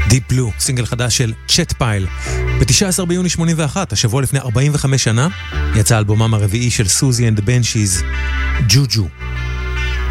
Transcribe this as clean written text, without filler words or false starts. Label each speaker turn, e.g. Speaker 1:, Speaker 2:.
Speaker 1: Deep Blue, סינגל חדש של צ'ט פייל. ב-19 ביוני 81, השבוע לפני 45 שנה, יצא אלבומם הרביעי של סוזי and the Banshees, ג'וג'ו.